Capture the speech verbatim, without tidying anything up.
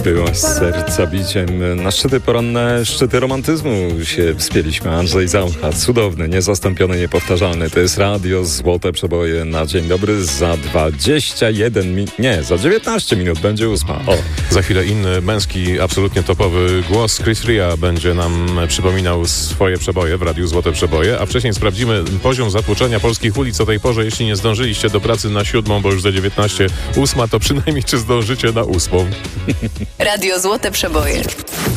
Było z serca biciem. Na szczyty poranne, szczyty romantyzmu się wspięliśmy. Andrzej Zaucha, cudowny, niezastąpiony, niepowtarzalny. To jest radio Złote Przeboje na dzień dobry. Za dwadzieścia jeden minut, nie, za dziewiętnaście minut będzie ósma. O. Za chwilę inny, męski, absolutnie topowy głos. Chris Ria będzie nam przypominał swoje przeboje w radiu Złote Przeboje, a wcześniej sprawdzimy poziom zatłoczenia polskich ulic o tej porze. Jeśli nie zdążyliście do pracy na siódmą, bo już za dziewiętnaście ósma, to przynajmniej czy zdążycie na ósmą. Radio Złote Przeboje.